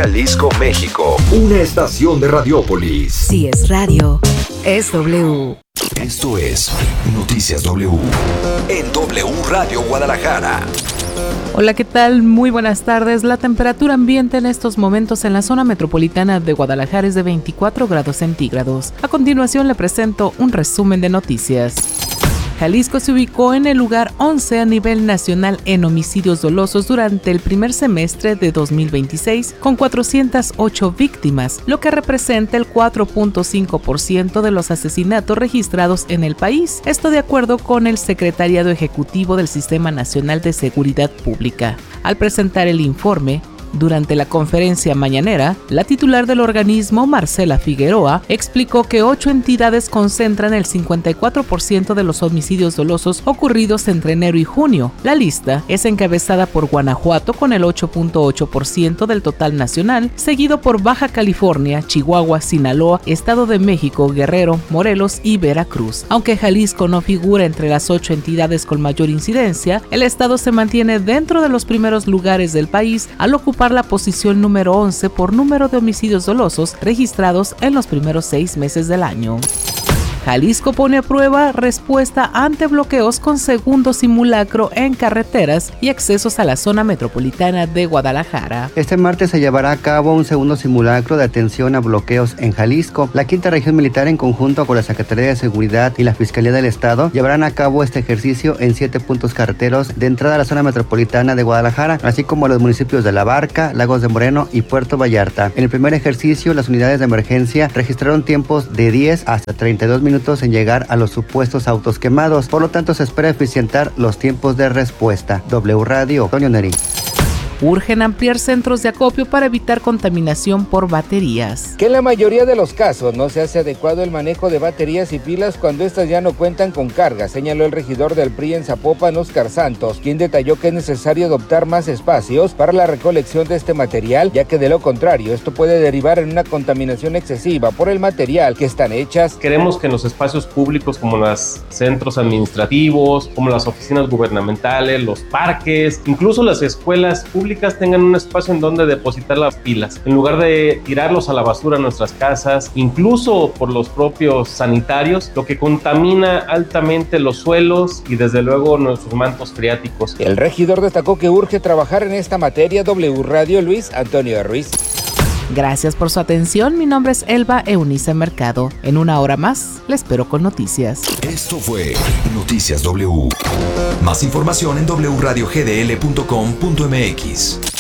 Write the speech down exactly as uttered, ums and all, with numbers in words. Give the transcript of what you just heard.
Jalisco, México. Una estación de Radiópolis. Si es radio, es W. Esto es Noticias W. En W Radio Guadalajara. Hola, ¿qué tal? Muy buenas tardes. La temperatura ambiente en estos momentos en la zona metropolitana de Guadalajara es de veinticuatro grados centígrados. A continuación le presento un resumen de noticias. Jalisco se ubicó en el lugar once a nivel nacional en homicidios dolosos durante el primer semestre de dos mil veintiséis, con cuatrocientas ocho víctimas, lo que representa el cuatro punto cinco por ciento de los asesinatos registrados en el país. Esto de acuerdo con el Secretariado Ejecutivo del Sistema Nacional de Seguridad Pública. Al presentar el informe, durante la conferencia mañanera, la titular del organismo, Marcela Figueroa, explicó que ocho entidades concentran el cincuenta y cuatro por ciento de los homicidios dolosos ocurridos entre enero y junio. La lista es encabezada por Guanajuato con el ocho punto ocho por ciento del total nacional, seguido por Baja California, Chihuahua, Sinaloa, Estado de México, Guerrero, Morelos y Veracruz. Aunque Jalisco no figura entre las ocho entidades con mayor incidencia, el estado se mantiene dentro de los primeros lugares del país al ocupar la posición número once por número de homicidios dolosos registrados en los primeros seis meses del año. Jalisco pone a prueba respuesta ante bloqueos con segundo simulacro en carreteras y accesos a la zona metropolitana de Guadalajara. Este martes se llevará a cabo un segundo simulacro de atención a bloqueos en Jalisco. La Quinta Región Militar, en conjunto con la Secretaría de Seguridad y la Fiscalía del Estado, llevarán a cabo este ejercicio en siete puntos carreteros de entrada a la zona metropolitana de Guadalajara, así como los municipios de La Barca, Lagos de Moreno y Puerto Vallarta. En el primer ejercicio, las unidades de emergencia registraron tiempos de diez hasta treinta y dos minutos en llegar a los supuestos autos quemados. Por lo tanto, se espera eficientar los tiempos de respuesta. W Radio, Antonio Neri. Urgen ampliar centros de acopio para evitar contaminación por baterías. Que en la mayoría de los casos no se hace adecuado el manejo de baterías y pilas cuando estas ya no cuentan con carga, señaló el regidor del P R I en Zapopan, Óscar Santos, quien detalló que es necesario adoptar más espacios para la recolección de este material, ya que de lo contrario esto puede derivar en una contaminación excesiva por el material que están hechas. Queremos que en los espacios públicos como los centros administrativos, como las oficinas gubernamentales, los parques, incluso las escuelas públicas tengan un espacio en donde depositar las pilas, en lugar de tirarlos a la basura en nuestras casas, incluso por los propios sanitarios, lo que contamina altamente los suelos y desde luego nuestros mantos freáticos. El regidor destacó que urge trabajar en esta materia. W Radio, Luis Antonio Ruiz. Gracias por su atención. Mi nombre es Elba Eunice Mercado. En una hora más, le espero con noticias. Esto fue Noticias W. Más información en doble u radio g d l punto com punto m x.